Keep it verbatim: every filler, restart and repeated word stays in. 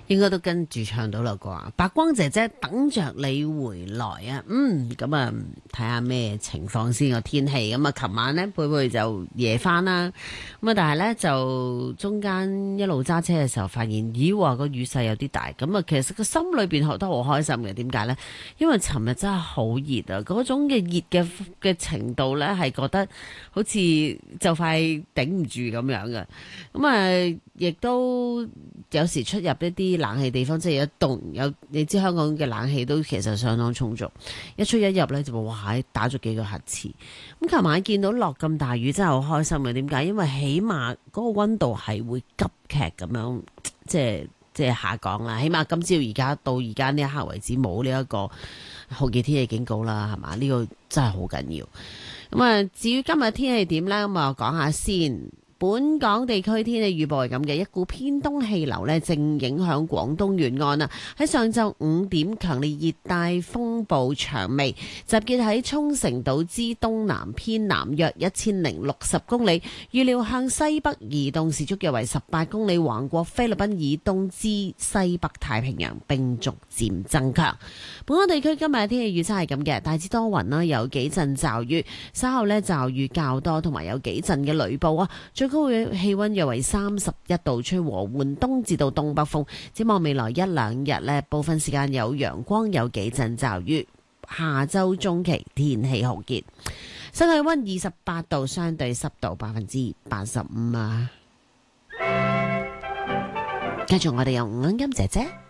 應該都跟住唱到啦啩，白光姐姐等着你回來啊，嗯，咁啊睇下咩情況先個天氣，咁啊琴晚呢，貝貝就夜翻啦，咁啊但係呢，就中間一路揸車嘅時候發現，咦話個雨勢有啲大，咁啊其實個心裏邊學得好開心嘅，點解呢？因為尋日真係好熱啊，嗰種嘅熱嘅嘅程度呢，係覺得好似就快頂唔住咁樣嘅，咁啊亦都有時出入一啲冷氣地方，即係一凍有，你知香港嘅冷氣都其實相當充足，一出一入呢，就哇打咗幾個乞嗤。咁琴晚見到落咁大雨真係好開心嘅，點解？因為起碼嗰個溫度係會急劇咁樣即係即係下降啦。起碼今朝而家到而家呢一刻為止冇呢一個酷熱天氣警告啦，係嘛？呢個真係好緊要。咁啊，至於今日天氣點呢？咁啊講下先。本港地區天氣預報係咁嘅，一股偏東氣流呢正影響廣東沿岸啊。喺上晝五點，強烈熱帶風暴長尾集結喺沖繩島之東南偏南約一千零六十公里，預料向西北移動，時速約為十八公里，橫過菲律賓以東之西北太平洋，並逐漸增強。本港地區今日嘅天氣預測係咁嘅，大致多雲啦，有幾陣驟雨，稍後呢驟雨較多，同埋有幾陣嘅雷暴啊。最高嘅氣溫約為三十一度，吹和緩東至到東北風。展望未來一兩日呢，部分時間有陽光，有幾陣驟雨。下周中期天氣酷熱，室氣溫二十八度，相對濕度百分之八十五啊。繼續我哋由吳欣欣姐姐。